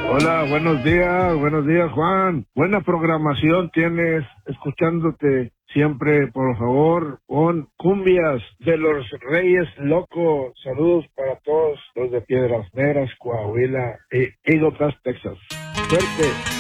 Hola, buenos días Juan. Buena programación tienes, escuchándote siempre, por favor, con cumbias de los Reyes Locos. Saludos para todos los de Piedras Negras, Coahuila y Eagle Pass, Texas. Suerte.